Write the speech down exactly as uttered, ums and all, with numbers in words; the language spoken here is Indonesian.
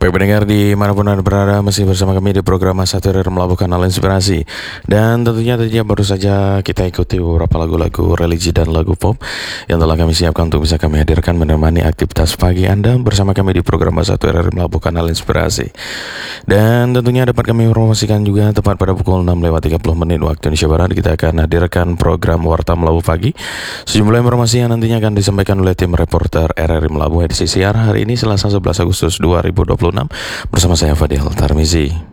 Baik pendengar dimanapun Anda berada, masih bersama kami di program Satu R R melabuhkan hal inspirasi. Dan tentunya tadinya baru saja kita ikuti beberapa lagu-lagu religi dan lagu pop yang telah kami siapkan untuk bisa kami hadirkan menemani aktivitas pagi Anda bersama kami di program Satu R R melabuhkan hal inspirasi. Dan tentunya dapat kami informasikan juga tepat pada pukul enam lewat tiga puluh menit waktu Indonesia Barat kita akan hadirkan program Warta Melabuh Pagi. Sejumlah informasi yang nantinya akan disampaikan oleh tim reporter R R I Melabuh edisi siar hari ini Selasa sebelas Agustus dua ribu dua puluh enam bersama saya Fadil Tarmizi.